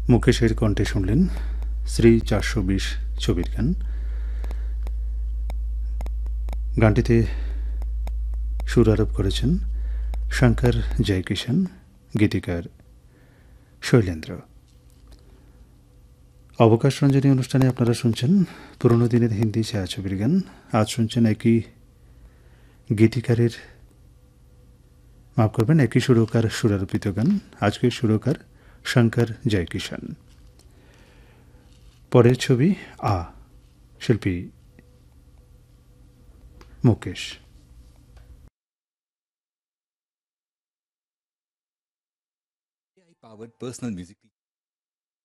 মুকেশের কণ্ঠে শুনলেন শ্রী 420 ছবির গান। গানটিতে সুর আরোপ করেছেন শঙ্কর জয়কিষণ, গীতিকার শৈলেন্দ্র। অবকাশ রঞ্জনী অনুষ্ঠানে আপনারা শুনছেন পুরনো দিনের হিন্দি ছায়াছবির গান। আজ শুনছেন একই গীতিকারের একই সুরকার সুরারোপিত গান। আজকের সুরকার শঙ্কর জয়কিষণ। পরের ছবি আ, শিল্পী মুকেশ। Powered personal music